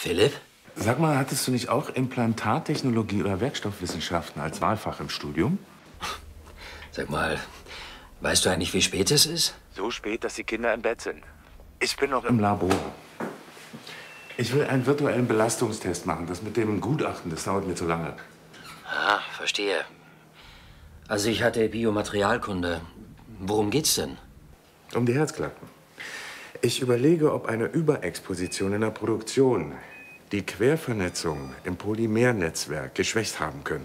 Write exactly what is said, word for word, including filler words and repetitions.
Philipp? Sag mal, hattest du nicht auch Implantattechnologie oder Werkstoffwissenschaften als Wahlfach im Studium? Sag mal, weißt du eigentlich, wie spät es ist? So spät, dass die Kinder im Bett sind. Ich bin noch im Labor. Ich will einen virtuellen Belastungstest machen. Das mit dem Gutachten, das dauert mir zu lange. Ah, verstehe. Also ich hatte Biomaterialkunde. Worum geht's denn? Um die Herzklappen. Ich überlege, ob eine Überexposition in der Produktion die Quervernetzung im Polymernetzwerk geschwächt haben könnte.